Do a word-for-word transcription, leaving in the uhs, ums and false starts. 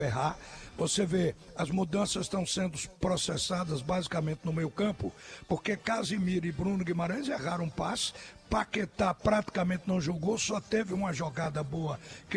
errar. Você vê, as mudanças estão sendo processadas basicamente no meio campo, porque Casimiro e Bruno Guimarães erraram um passe, Paquetá praticamente não jogou, só teve uma jogada boa que